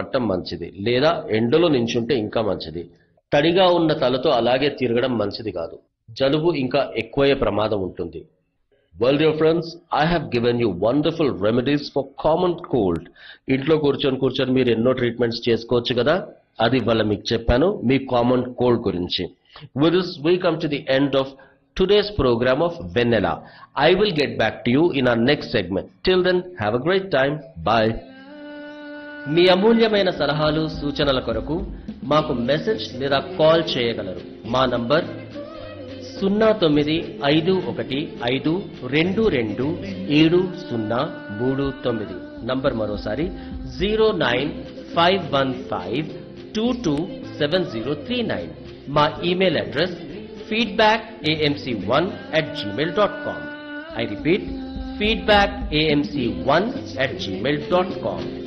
పట్టడం మంచిది, లేదా ఎండలో నించుంటే ఇంకా మంచిది. తడిగా ఉన్న తలతో అలాగే తిరగడం మంచిది కాదు. జలుబు ఇంకా ఎక్కువయ్యే ప్రమాదం ఉంటుంది. Well, dear friends, I have given you wonderful remedies for common cold. ఇంట్లో కూర్చొని మీరు ఎన్నో ట్రీట్మెంట్స్ చేసుకోవచ్చు కదా. అది ఇవాళ మీకు చెప్పాను మీ కామన్ కోల్డ్ గురించి. With this, we come to the end of today's program of Vanilla. I will get back to you in our next segment. Till then, have a great time. Bye. మీ అమూల్యమైన సలహాలు సూచనల కొరకు మాకు message లేదా call చేయగలరు. మా number 0951522739. Number మరోసారి 09515227039. మా email address feedbackamc1@gmail.com. I repeat, feedbackamc1@gmail.com.